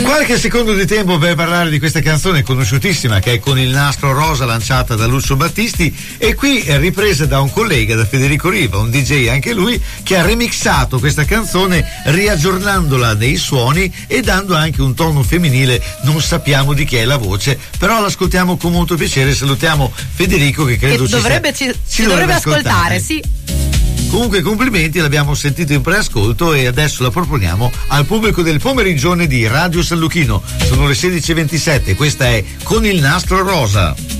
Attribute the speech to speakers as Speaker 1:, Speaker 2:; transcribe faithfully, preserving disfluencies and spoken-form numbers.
Speaker 1: Qualche secondo di tempo per parlare di questa canzone conosciutissima che è Con il nastro rosa, lanciata da Lucio Battisti, e qui è ripresa da un collega, da Federico Riva, un D J anche lui, che ha remixato questa canzone riaggiornandola nei suoni e dando anche un tono femminile. Non sappiamo di chi è la voce, però l'ascoltiamo con molto piacere. Salutiamo Federico che credo
Speaker 2: che
Speaker 1: ci,
Speaker 2: dovrebbe,
Speaker 1: sia,
Speaker 2: ci,
Speaker 1: ci,
Speaker 2: ci dovrebbe ascoltare, ascoltare sì.
Speaker 1: Comunque complimenti, l'abbiamo sentito in preascolto e adesso la proponiamo al pubblico del pomeriggio di Radio San Luchino. Sono le sedici e ventisette, questa è Con il nastro rosa.